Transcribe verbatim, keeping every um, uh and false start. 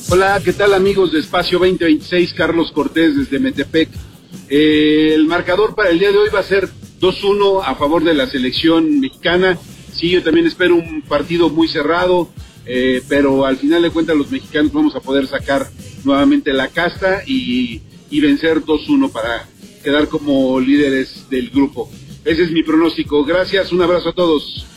Hola, ¿qué tal amigos de Espacio veinte veintiséis? Carlos Cortés desde Metepec. Eh, el marcador para el día de hoy va a ser dos uno a favor de la selección mexicana. Sí, yo también espero un partido muy cerrado, eh, pero al final de cuentas los mexicanos vamos a poder sacar nuevamente la casta y, y vencer dos uno para quedar como líderes del grupo. Ese es mi pronóstico. Gracias, un abrazo a todos.